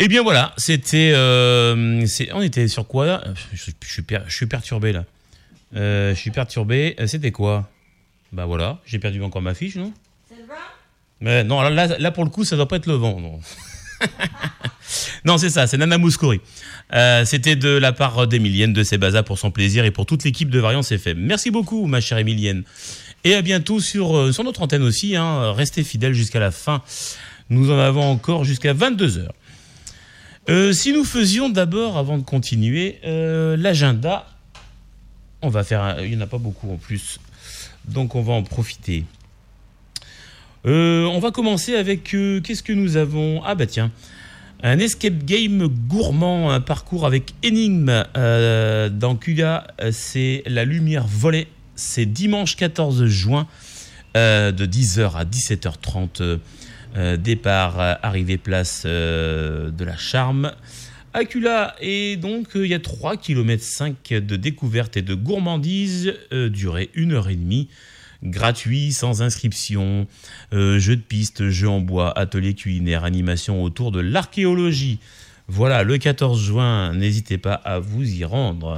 Eh bien voilà, c'était... on était sur quoi? Je suis perturbé là. Je suis perturbé. C'était quoi? Bah voilà, j'ai perdu encore ma fiche, non? C'est le vin? Mais non, là pour le coup, ça doit pas être le vent, non. Non, c'est ça, c'est Nana Mouskouri. C'était de la part d'Emilienne de Sébaza pour son plaisir et pour toute l'équipe de Variance FM. Merci beaucoup, ma chère Emilienne. Et à bientôt sur notre antenne aussi. Restez fidèles jusqu'à la fin. Nous en avons encore jusqu'à 22h. Si nous faisions d'abord, avant de continuer, l'agenda, on va faire... il n'y en a pas beaucoup en plus, donc on va en profiter. On va commencer avec... qu'est-ce que nous avons? Ah bah tiens, un escape game gourmand, un parcours avec énigme dans QA, c'est La Lumière Volée. C'est dimanche 14 juin de 10h à 17h30. Départ, arrivée place de la Charme. Acula, et donc il y a 3,5 km de découverte et de gourmandise, durée 1h30. Gratuit, sans inscription, jeux de piste, jeux en bois, atelier culinaire, animation autour de l'archéologie. Voilà, le 14 juin, n'hésitez pas à vous y rendre.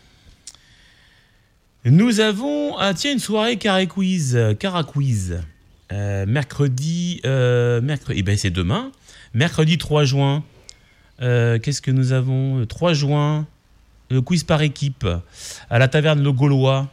Nous avons, une soirée Caraquiz. Mercredi, c'est demain. Mercredi 3 juin. Qu'est-ce que nous avons? 3 juin, le quiz par équipe à la taverne Le Gaulois.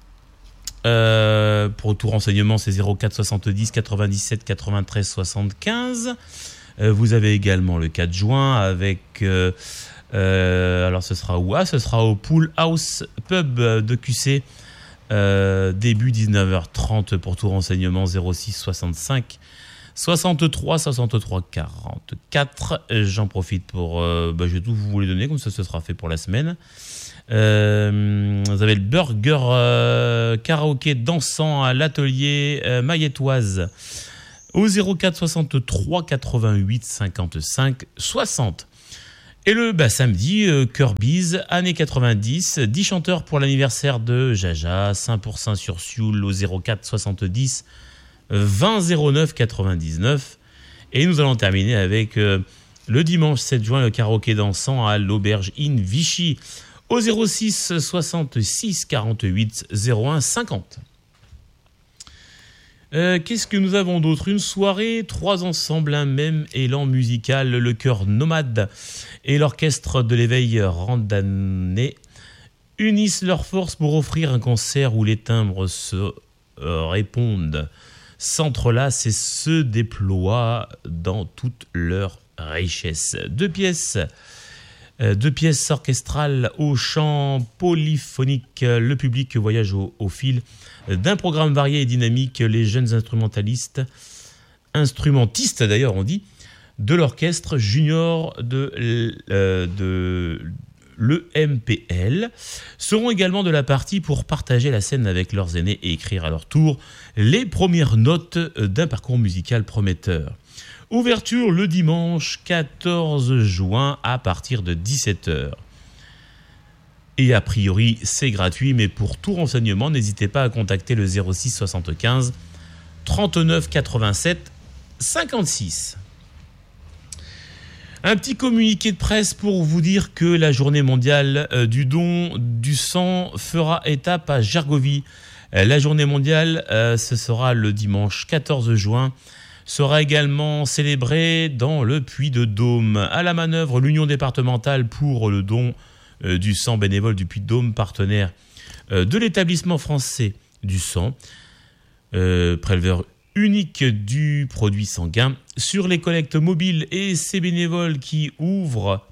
Pour tout renseignement, c'est 04 70 97 93 75. Vous avez également le 4 juin avec... alors ce sera où? Ce sera au Pool House Pub de QC. Début 19h30 pour tout renseignement 06 65 63 63 44. J'en profite pour... je vais tout vous les donner, comme ça ce sera fait pour la semaine. Vous avez le burger karaoké dansant à l'atelier Maillettoise au 04 63 88 55 60. Et le samedi, Kirby's, années 90, 10 chanteurs pour l'anniversaire de Jaja, Saint-Pourçain sur Sioule au 04 70 20 09 99. Et nous allons terminer avec le dimanche 7 juin, le karaoké dansant à l'Auberge Inn Vichy au 06 66 48 01 50. Qu'est-ce que nous avons d'autre? Une soirée, 3 ensembles, un même élan musical, le chœur Nomade et l'orchestre de l'éveil Randané unissent leurs forces pour offrir un concert où les timbres se répondent, s'entrelacent et se déploient dans toute leur richesse. Deux pièces orchestrales au chant polyphonique. Le public voyage au fil d'un programme varié et dynamique. Les jeunes instrumentistes d'ailleurs on dit, de l'orchestre junior de l'EMPL seront également de la partie pour partager la scène avec leurs aînés et écrire à leur tour les premières notes d'un parcours musical prometteur. Ouverture le dimanche 14 juin à partir de 17h. Et a priori, c'est gratuit, mais pour tout renseignement, n'hésitez pas à contacter le 06 75 39 87 56. Un petit communiqué de presse pour vous dire que la journée mondiale du don du sang fera étape à Gergovie. La journée mondiale, ce sera le dimanche 14 juin, sera également célébrée dans le Puy-de-Dôme. À la manœuvre, l'Union départementale pour le don du sang bénévole du Puy-de-Dôme, partenaire de l'établissement français du sang, préleveur unique du produit sanguin, sur les collectes mobiles et ces bénévoles qui œuvrent,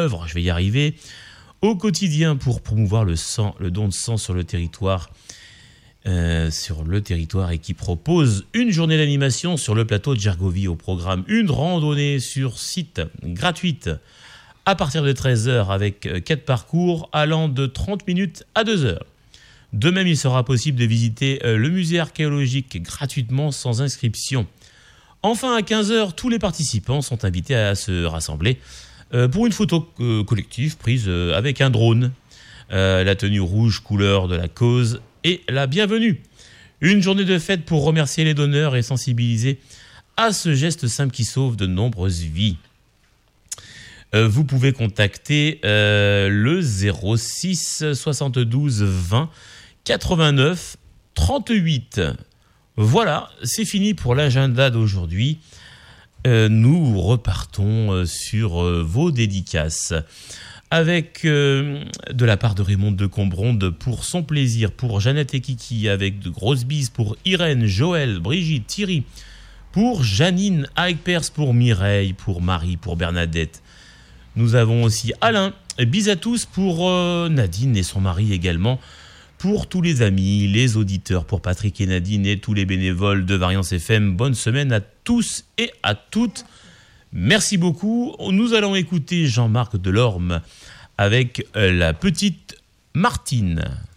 au quotidien pour promouvoir le don de sang sur le territoire, et qui propose une journée d'animation sur le plateau de Gergovie. Au programme, une randonnée sur site gratuite à partir de 13h avec 4 parcours allant de 30 minutes à 2 heures. De même, il sera possible de visiter le musée archéologique gratuitement sans inscription. Enfin, à 15h, tous les participants sont invités à se rassembler pour une photo collective prise avec un drone. La tenue rouge, couleur de la cause, et la bienvenue. Une journée de fête pour remercier les donneurs et sensibiliser à ce geste simple qui sauve de nombreuses vies. vous pouvez contacter le 06 72 20 89 38. Voilà, c'est fini pour l'agenda d'aujourd'hui. Nous repartons sur vos dédicaces. Avec de la part de Raymond de Combronde pour son plaisir, pour Jeannette et Kiki, avec de grosses bises pour Irène, Joël, Brigitte, Thierry, pour Janine, avec Perse, pour Mireille, pour Marie, pour Bernadette. Nous avons aussi Alain, bis à tous pour Nadine et son mari également, pour tous les amis, les auditeurs, pour Patrick et Nadine et tous les bénévoles de Variance FM. Bonne semaine à tous et à toutes. Merci beaucoup. Nous allons écouter Jean-Marc Delorme avec la petite Martine.